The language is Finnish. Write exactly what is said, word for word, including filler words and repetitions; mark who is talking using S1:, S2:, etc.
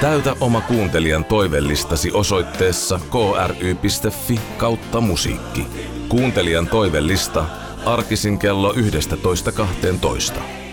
S1: Täytä oma kuuntelijan toivellistasi osoitteessa kry.fi kautta musiikki. Kuuntelijan toivellista arkisin kello yksitoista kahteentoista.